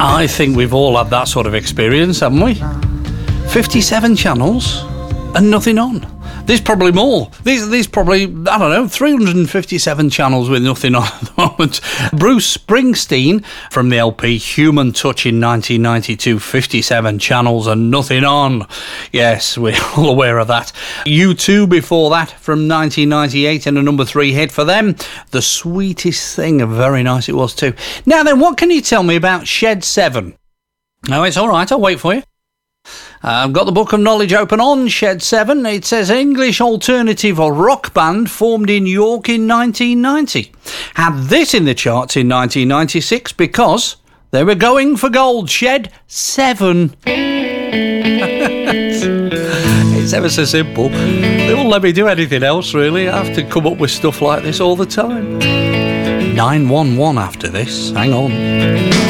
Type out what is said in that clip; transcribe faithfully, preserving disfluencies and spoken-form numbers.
I think we've all had that sort of experience, haven't we? fifty-seven channels and nothing on. There's probably more. There's, there's probably, I don't know, three hundred fifty-seven channels with nothing on at the moment. Bruce Springsteen from the L P Human Touch in nineteen ninety-two, fifty-seven channels and nothing on. Yes, we're all aware of that. U two before that from nineteen ninety-eight and a number three hit for them. The Sweetest Thing, very nice it was too. Now then, what can you tell me about Shed seven? No, it's all right, I'll wait for you. I've got the book of knowledge open on Shed seven. It says English alternative rock band formed in York in nineteen ninety. Had this in the charts in nineteen ninety-six because they were going for gold. Shed seven. It's ever so simple. They won't let me do anything else, really. I have to come up with stuff like this all the time. nine one one after this. Hang on.